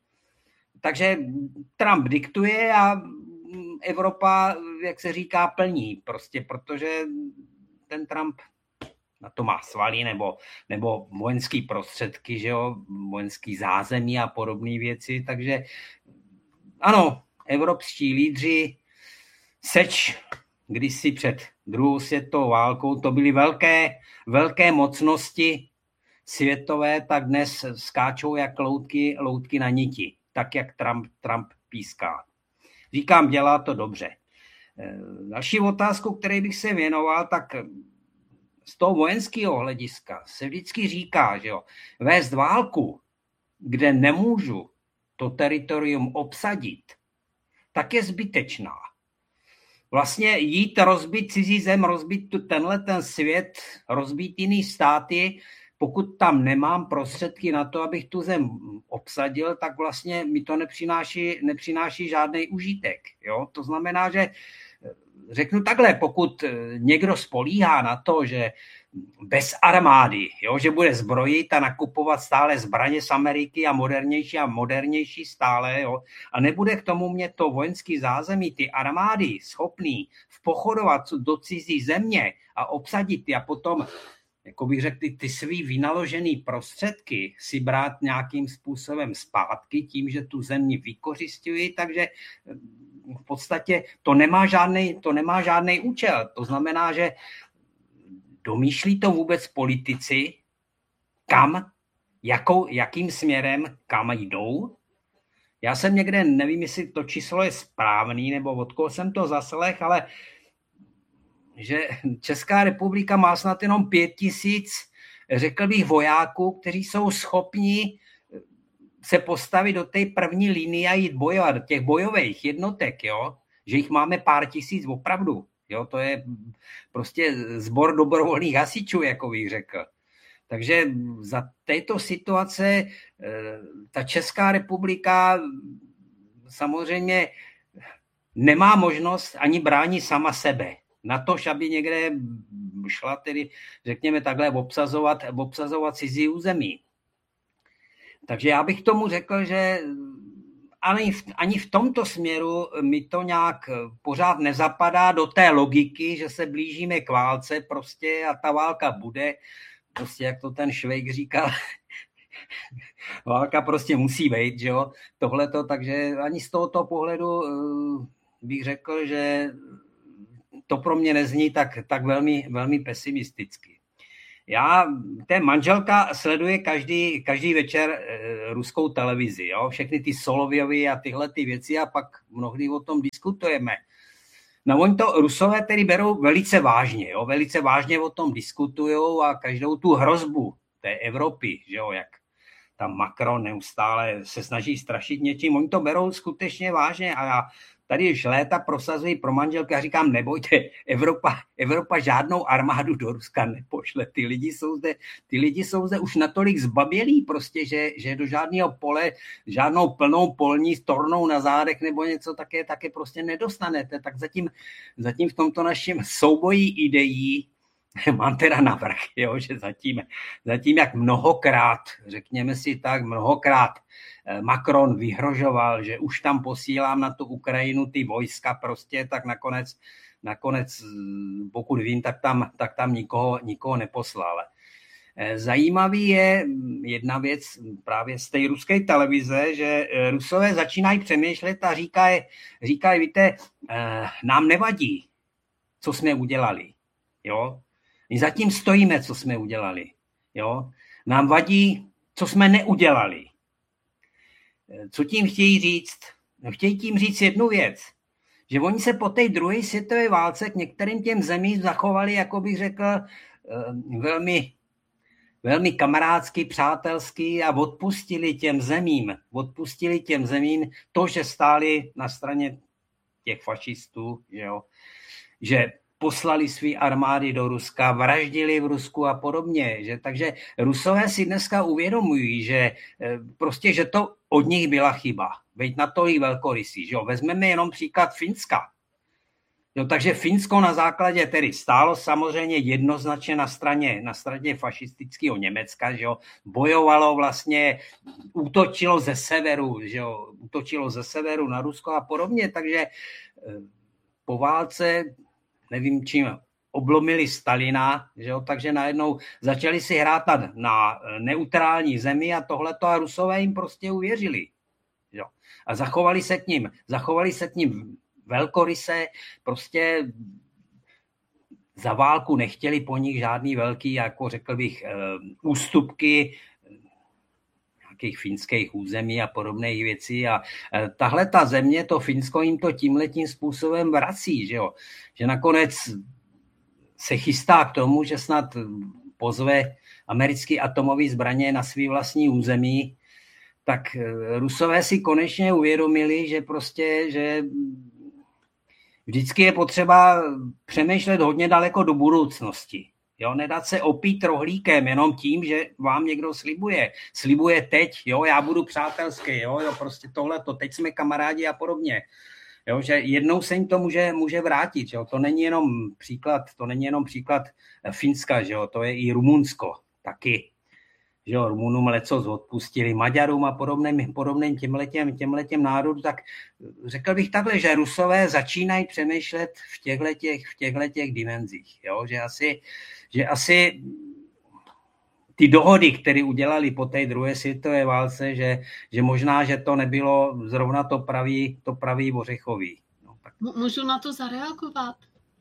Takže Trump diktuje a Evropa, jak se říká, plní. Prostě protože ten Trump na to má svaly nebo, nebo vojenský prostředky, že jo, vojenský zázemí a podobné věci. Takže ano, evropští lídři seč kdysi před druhou světovou válkou, to byly velké, velké mocnosti světové, tak dnes skáčou jak loutky, loutky na niti, tak jak Trump, Trump píská. Říkám, dělá to dobře. Další otázku, které bych se věnoval, tak z toho vojenského hlediska se vždycky říká, že jo, vést válku, kde nemůžu to teritorium obsadit, tak je zbytečná. Vlastně jít rozbít cizí zem, rozbít tenhle ten svět, rozbít jiný státy, pokud tam nemám prostředky na to, abych tu zem obsadil, tak vlastně mi to nepřináší, nepřináší žádný užitek. Jo? To znamená, že řeknu takhle, pokud někdo spolíhá na to, že bez armády, jo, že bude zbrojit a nakupovat stále zbraně z Ameriky a modernější a modernější stále, jo, a nebude k tomu mít to vojenský zázemí, ty armády schopný vpochodovat do cizí země a obsadit a potom, jako bych řekl, ty, ty svý vynaložený prostředky si brát nějakým způsobem zpátky tím, že tu zemi vykořisťují, takže v podstatě to nemá žádnej, to nemá žádnej účel. To znamená, že domýšlí to vůbec politici, kam, jakou, jakým směrem, kam jdou? Já jsem někde, nevím, jestli to číslo je správný, nebo od koho jsem to zaslech, ale že Česká republika má snad jenom pět tisíc, řekl bych, vojáků, kteří jsou schopni se postavit do té první linie a jít bojovat, do těch bojových jednotek, jo? Že jich máme pár tisíc opravdu. Jo? To je prostě sbor dobrovolných hasičů, jako bych řekl. Takže za této situace ta Česká republika samozřejmě nemá možnost ani bránit sama sebe. Na to, aby někde šla tedy, řekněme takhle, obsazovat, obsazovat cizí území. Takže já bych tomu řekl, že ani v, ani v tomto směru mi to nějak pořád nezapadá do té logiky, že se blížíme k válce prostě a ta válka bude, prostě jak to ten Švejk říkal, válka prostě musí být, že jo, tohleto, takže ani z tohoto pohledu bych řekl, že to pro mě nezní tak, tak velmi, velmi pesimisticky. Já, té manželka sleduje každý, každý večer e, ruskou televizi, jo? Všechny ty Solovjovy a tyhle ty věci a pak mnohdy o tom diskutujeme. No oni to Rusové tedy berou velice vážně, jo? Velice vážně o tom diskutujou a každou tu hrozbu té Evropy, že jo? Jak tam Macron neustále se snaží strašit něčím, oni to berou skutečně vážně a já tady už léta prosazují pro manželky a říkám, nebojte, Evropa, Evropa žádnou armádu do Ruska nepošle. Ty lidi jsou zde, ty lidi jsou zde už natolik zbabělí prostě, že, že do žádného pole, žádnou plnou polní s tornou na zádech nebo něco také, také prostě nedostanete. Tak zatím, zatím v tomto našem souboji ideí mám teda navrch, jo, že zatím, zatím jak mnohokrát, řekněme si tak, mnohokrát Macron vyhrožoval, že už tam posílám na tu Ukrajinu ty vojska prostě, tak nakonec, nakonec pokud vím, tak tam, tak tam nikoho, nikoho neposlal. Zajímavý je jedna věc právě z té ruské televize, že Rusové začínají přemýšlet a říkají, říkají, víte, nám nevadí, co jsme udělali, jo. My zatím stojíme, co jsme udělali. Jo? Nám vadí, co jsme neudělali. Co tím chtějí říct? No, chtějí tím říct jednu věc, že oni se po té druhé světové válce k některým těm zemím zachovali, jako bych řekl, velmi, velmi kamarádsky, přátelsky a odpustili těm zemím, odpustili těm zemím to, že stáli na straně těch fašistů, že, jo? Že poslali své armády do Ruska, vraždili v Rusku a podobně. Že, takže Rusové si dneska uvědomují, že prostě, že to od nich byla chyba. Veď na to jich velkorysí. Že jo. Vezmeme jenom příklad Finska. Jo, takže Finsko na základě tedy stálo samozřejmě jednoznačně na straně, na straně fašistického Německa, že jo. Bojovalo vlastně, útočilo ze severu, že jo. Útočilo ze severu na Rusko a podobně. Takže po válce nevím čím, oblomili Stalina, že jo? Takže najednou začali si hrát na, na neutrální zemi a tohleto a Rusové jim prostě uvěřili. Jo? A zachovali se k ním, zachovali se k ním velkoryse, prostě za válku nechtěli po nich žádný velký, jako řekl bych, ústupky nějakých finských území a podobných věcí. A tahle ta země, to Finsko jim to tímhletím způsobem vrací, že jo. Že nakonec se chystá k tomu, že snad pozve americké atomové zbraně na svý vlastní území, tak Rusové si konečně uvědomili, že prostě, že vždycky je potřeba přemýšlet hodně daleko do budoucnosti. Jo, nedat se opít rohlíkem jenom tím, že vám někdo slibuje. Slibuje teď, jo, já budu přátelský, jo, jo, prostě tohleto, teď jsme kamarádi a podobně. Jo, že jednou se jim to může, může vrátit, jo. To není jenom příklad, to není jenom příklad Finska, že jo, to je i Rumunsko taky. Že jo, Rumunům lecos odpustili, Maďarům a podobným, podobným těmhletěm, těmhletěm národům, tak řekl bych takhle, že Rusové začínají přemýšlet v těchhletěch, v těchhletěch dimenzích, jo, že asi, že asi ty dohody, které udělali po té druhé světové válce, že, že možná, že to nebylo zrovna to pravý, to pravý ořechový. No, tak. Můžu na to zareagovat?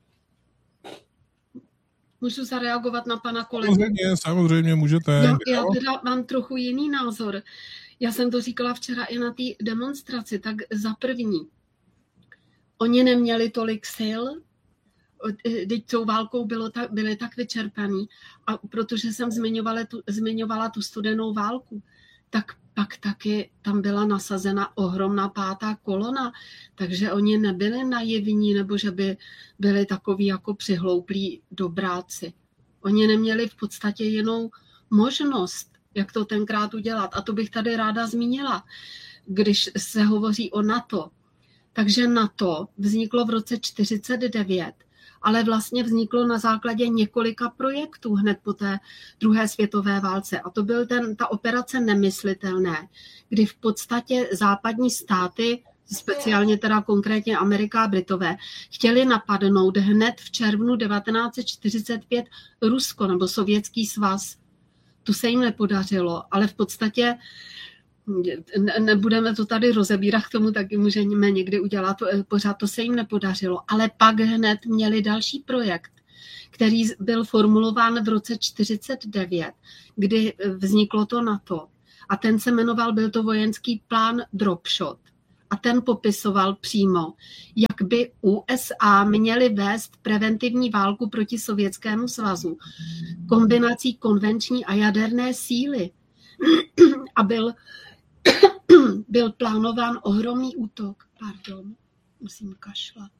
Můžu zareagovat na pana kolegu? Samozřejmě, samozřejmě můžete. Já, já teda mám trochu jiný názor. Já jsem to říkala včera i na té demonstraci. Tak za první, oni neměli tolik sil, teď tou válkou bylo tak, byli tak vyčerpaní. A protože jsem zmiňovala tu, zmiňovala tu studenou válku, tak pak taky tam byla nasazena ohromná pátá kolona, takže oni nebyli naivní, nebo že by byli takový jako přihlouplí dobráci. Oni neměli v podstatě jinou možnost, jak to tenkrát udělat. A to bych tady ráda zmínila, když se hovoří o NATO. Takže NATO vzniklo v roce čtyřicet devět ale vlastně vzniklo na základě několika projektů hned po té druhé světové válce. A to byl ten, ta operace Nemyslitelné, kdy v podstatě západní státy, speciálně teda konkrétně Amerika a Britové, chtěli napadnout hned v červnu devatenáct set čtyřicet pět Rusko nebo Sovětský svaz. To se jim nepodařilo, ale v podstatě nebudeme to tady rozebírat, k tomu taky můžeme někdy udělat pořád, to se jim nepodařilo, ale pak hned měli další projekt, který byl formulován v roce čtyřicet devět, kdy vzniklo to NATO a ten se jmenoval, byl to vojenský plán Dropshot a ten popisoval přímo, jak by U S A měly vést preventivní válku proti Sovětskému svazu kombinací konvenční a jaderné síly a byl byl plánován ohromný útok. Pardon, musím kašlat.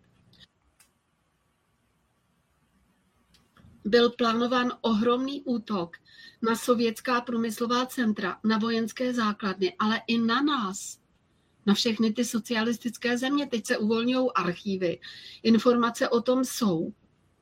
Byl plánován ohromný útok na sovětská průmyslová centra, na vojenské základny, ale i na nás, na všechny ty socialistické země. Teď se uvolňují archívy. Informace o tom jsou.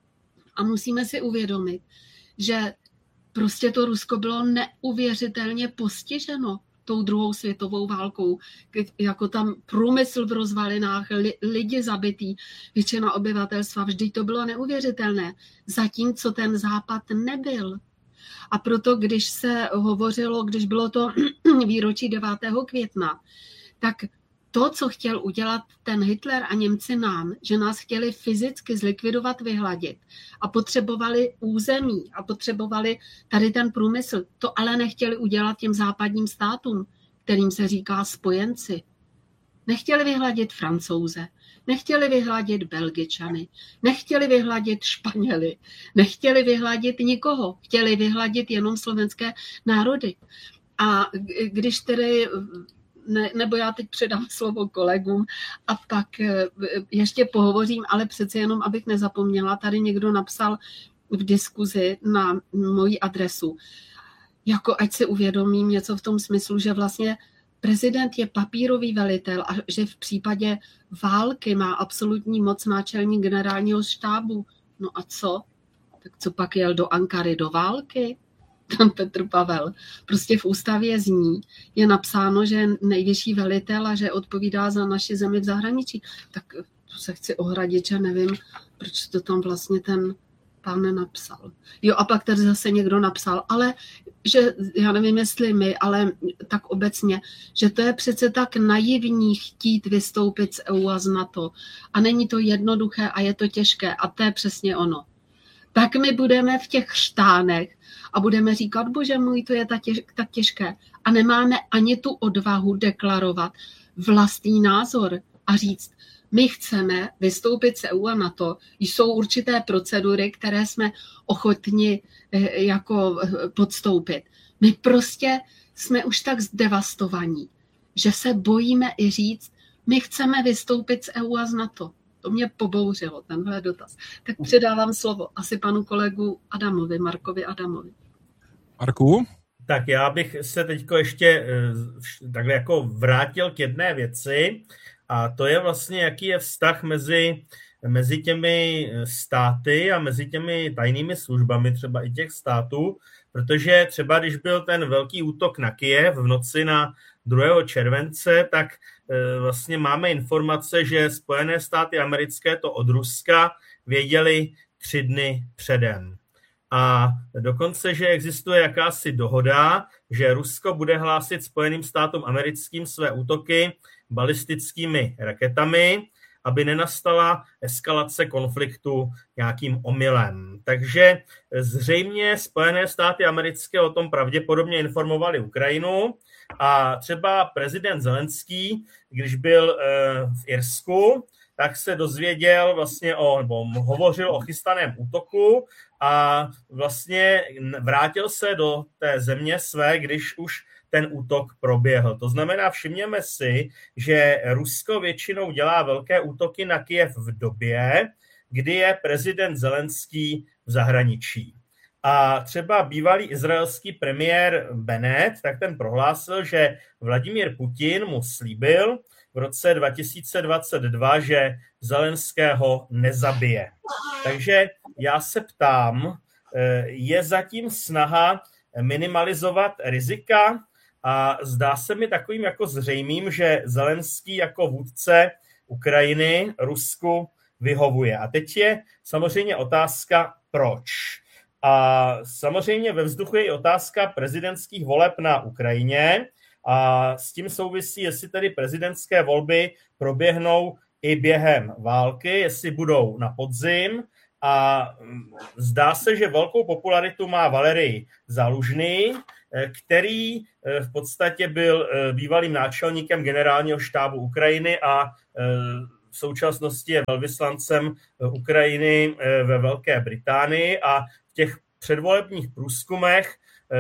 A musíme si uvědomit, že prostě to Rusko bylo neuvěřitelně postiženo tou druhou světovou válkou, jako tam průmysl v rozvalinách, li, lidi zabitý, většina obyvatelstva, vždyť to bylo neuvěřitelné, zatímco ten západ nebyl. A proto, když se hovořilo, když bylo to výročí devátého května, tak to, co chtěl udělat ten Hitler a Němci nám, že nás chtěli fyzicky zlikvidovat, vyhladit a potřebovali území a potřebovali tady ten průmysl, to ale nechtěli udělat těm západním státům, kterým se říká spojenci. Nechtěli vyhladit Francouze, nechtěli vyhladit Belgičany, nechtěli vyhladit Španěly, nechtěli vyhladit nikoho, chtěli vyhladit jenom slovenské národy. A když tedy Ne, nebo já teď předám slovo kolegům a pak ještě pohovořím, ale přece jenom, abych nezapomněla, tady někdo napsal v diskuzi na moji adresu, jako ať si uvědomím něco v tom smyslu, že vlastně prezident je papírový velitel a že v případě války má absolutní moc náčelník generálního štábu. No a co? Tak co pak jel do Ankary do války? Tam Petr Pavel. Prostě v ústavě zní, je napsáno, že je nejvyšší velitel a že odpovídá za naši zemi v zahraničí. Tak to se chci ohradit, že nevím, proč to tam vlastně ten pán nenapsal. Jo, a pak tady zase někdo napsal, ale že, já nevím, jestli my, ale tak obecně, že to je přece tak naivní chtít vystoupit z E U a z NATO. A není to jednoduché a je to těžké. A to je přesně ono. Tak my budeme v těch štánech a budeme říkat, bože můj, to je tak, těž, tak těžké. A nemáme ani tu odvahu deklarovat vlastní názor a říct, my chceme vystoupit z E U a NATO, jsou určité procedury, které jsme ochotni jako podstoupit. My prostě jsme už tak zdevastovaní, že se bojíme i říct, my chceme vystoupit z E U a z NATO. To mě pobouřilo, tenhle dotaz. Tak předávám slovo asi panu kolegu Adamovi, Markovi Adamovi. Marku? Tak já bych se teďko ještě takhle jako vrátil k jedné věci a to je vlastně, jaký je vztah mezi, mezi těmi státy a mezi těmi tajnými službami třeba i těch států, protože třeba když byl ten velký útok na Kyjev v noci na druhého července, tak vlastně máme informace, že Spojené státy americké to od Ruska věděli tři dny předem. A dokonce, že existuje jakási dohoda, že Rusko bude hlásit Spojeným státům americkým své útoky balistickými raketami, aby nenastala eskalace konfliktu nějakým omylem. Takže zřejmě Spojené státy americké o tom pravděpodobně informovali Ukrajinu a třeba prezident Zelenský, když byl v Irsku, tak se dozvěděl vlastně o, nebo hovořil o chystaném útoku a vlastně vrátil se do té země své, když už ten útok proběhl. To znamená, všimněme si, že Rusko většinou dělá velké útoky na Kyjev v době, kdy je prezident Zelenský v zahraničí. A třeba bývalý izraelský premiér Bennett, tak ten prohlásil, že Vladimír Putin mu slíbil v roce dva tisíce dvacet dva, že Zelenského nezabije. Takže já se ptám, je zatím snaha minimalizovat rizika a zdá se mi takovým jako zřejmým, že Zelenský jako vůdce Ukrajiny Rusku vyhovuje. A teď je samozřejmě otázka, proč. A samozřejmě ve vzduchu je otázka prezidentských voleb na Ukrajině a s tím souvisí, jestli tedy prezidentské volby proběhnou i během války, jestli budou na podzim. A zdá se, že velkou popularitu má Valerij Zalužný, který v podstatě byl bývalým náčelníkem generálního štábu Ukrajiny a v současnosti je velvyslancem Ukrajiny ve Velké Británii a v těch předvolebních průzkumech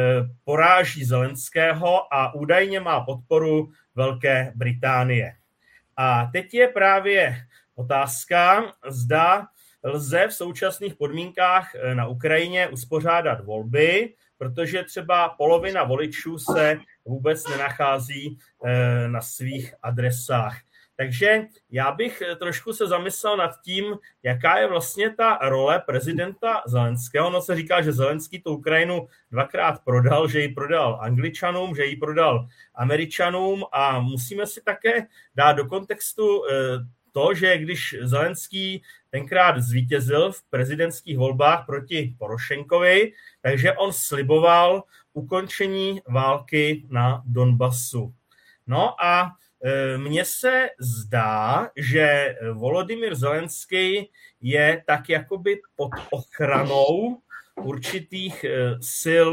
poráží Zelenského a údajně má podporu Velké Británie. A teď je právě otázka, zda lze v současných podmínkách na Ukrajině uspořádat volby, protože třeba polovina voličů se vůbec nenachází na svých adresách. Takže já bych trošku se zamyslel nad tím, jaká je vlastně ta role prezidenta Zelenského. Ono se říká, že Zelenský tu Ukrajinu dvakrát prodal, že ji prodal Angličanům, že ji prodal Američanům a musíme si také dát do kontextu to, že když Zelenský tenkrát zvítězil v prezidentských volbách proti Porošenkovi, takže on sliboval ukončení války na Donbasu. No a mně se zdá, že Volodymyr Zelenský je tak jakoby pod ochranou určitých sil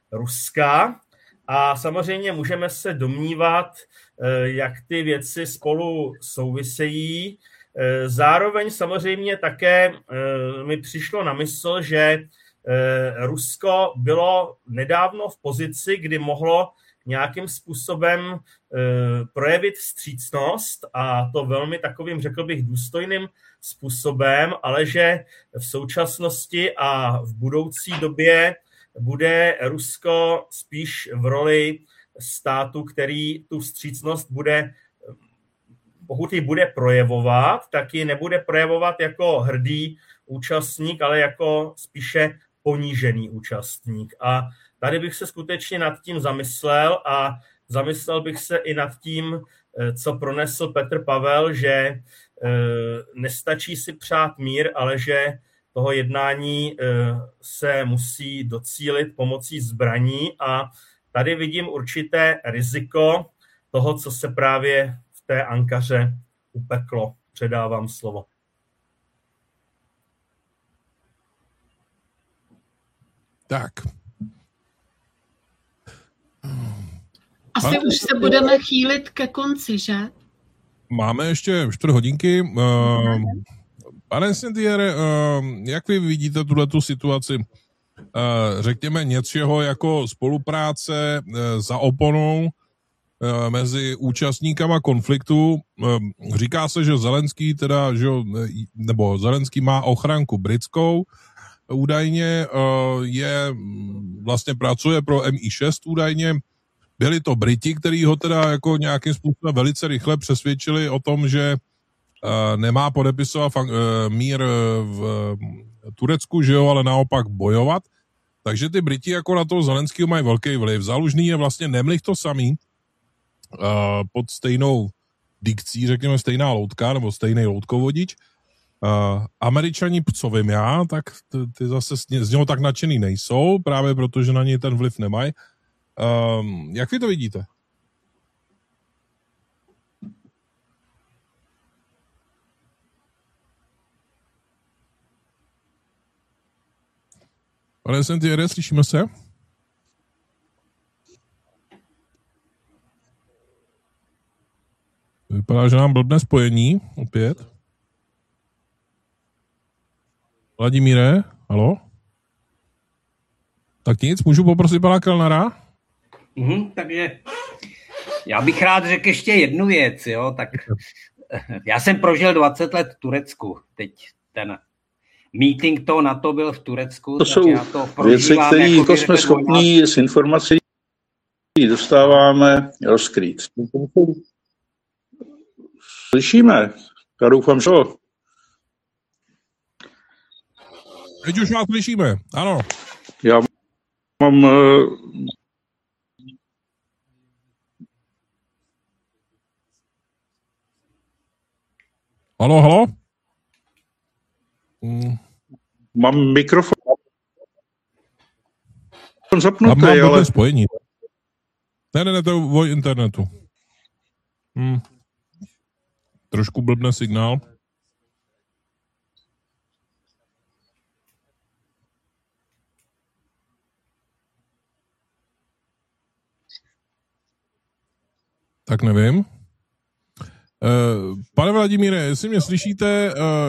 Ruska a samozřejmě můžeme se domnívat, jak ty věci spolu souvisejí. Zároveň samozřejmě také mi přišlo na mysl, že Rusko bylo nedávno v pozici, kdy mohlo nějakým způsobem projevit vstřícnost a to velmi takovým, řekl bych, důstojným způsobem, ale že v současnosti a v budoucí době bude Rusko spíš v roli státu, který tu vstřícnost bude, pokud ji bude projevovat, tak ji nebude projevovat jako hrdý účastník, ale jako spíše ponížený účastník. A tady bych se skutečně nad tím zamyslel a zamyslel bych se i nad tím, co pronesl Petr Pavel, že nestačí si přát mír, ale že toho jednání se musí docílit pomocí zbraní a tady vidím určité riziko toho, co se právě v té Ankaře upeklo. Předávám slovo. Tak. Asi Ale... už se budeme chýlit ke konci, že? Máme ještě čtvrt hodinky. Uh, pane Saint-Pierre, uh, jak vy vidíte tuhletu situaci? Uh, řekněme něčeho jako spolupráce uh, za oponou uh, mezi účastníkama konfliktu. Uh, říká se, že Zelenský teda, že, nebo Zelenský má ochranku britskou, údajně uh, je, vlastně pracuje pro M I šest údajně. Byli to Briti, kteří ho teda jako nějakým způsobem velice rychle přesvědčili o tom, že uh, nemá podepisovat uh, mír v Turecku, že jo, ale naopak bojovat. Takže ty Briti jako na toho Zelenského mají velký vliv. Zalužný je vlastně nemlich to samý, uh, pod stejnou dikcí, řekněme stejná loutka, nebo stejný loutkovodič. Uh, Američani, co vím já, tak ty, ty zase z něho tak nadšený nejsou, právě protože na něj ten vliv nemají. Um, jak vy to vidíte? Pane Saint-Pierre, slyšíme se? Vypadá, že nám blbne spojení opět. Vladimíre, halo? Tak nic, můžu poprosit pana Kellnera? Mm, takže já bych rád řekl ještě jednu věc, jo, tak já jsem prožil dvacet let v Turecku, teď ten meeting toho NATO byl v Turecku. To jsou já to věci, které jako jsme schopní s informací dostáváme rozkrýt. Slyšíme. Já doufám, že jo. Teď už vás slyšíme, ano. Já mám... Uh... Halo, halo? Hmm. Mám mikrofon zapnutý, Tam mám ale... spojení. Ne, ne, ne, to je o internetu. Hmm. Trošku blbne signál. Tak nevím. Pane Vladimíre, jestli mě slyšíte,